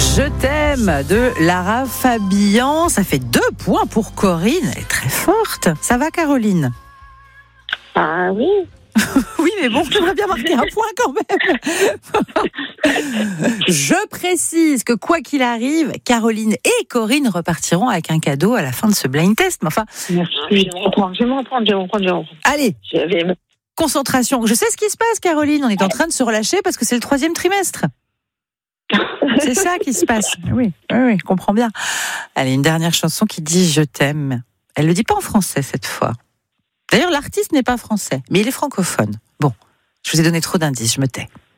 Je t'aime de Lara Fabian. Ça fait 2 points pour Corinne. Elle est très forte. Ça va, Caroline? Ah oui. Oui, mais bon, j'aimerais bien marquer un point quand même. Je précise que quoi qu'il arrive, Caroline et Corinne repartiront avec un cadeau à la fin de ce blind test. Mais enfin, Merci. Je vais me reprendre. Allez, concentration. Je sais ce qui se passe, Caroline. On est en train de se relâcher parce que c'est le 3e trimestre. C'est ça qui se passe. Oui, je comprends bien. Allez, une dernière chanson qui dit « Je t'aime ». Elle le dit pas en français cette fois. D'ailleurs, l'artiste n'est pas français, mais il est francophone. Bon, je vous ai donné trop d'indices, je me tais.